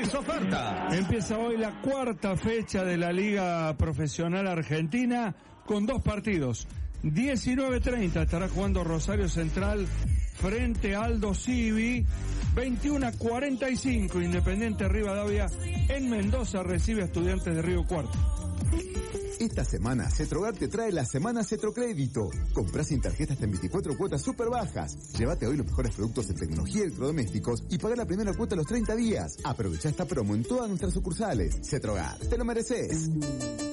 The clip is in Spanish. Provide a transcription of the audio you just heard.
grandes ofertas. Empieza hoy la cuarta fecha de la Liga Profesional Argentina con 2 partidos. 19:30 estará jugando Rosario Central frente a Aldo Civi. 21:45 Independiente Rivadavia en Mendoza recibe a Estudiantes de Río Cuarto. Esta semana Cetrogar te trae la semana Cetrocrédito. Comprás sin tarjeta hasta en 24 cuotas súper bajas. Llévate hoy los mejores productos en tecnología y electrodomésticos y paga la primera cuota a los 30 días. Aprovecha esta promo en todas nuestras sucursales. Cetrogar, te lo mereces.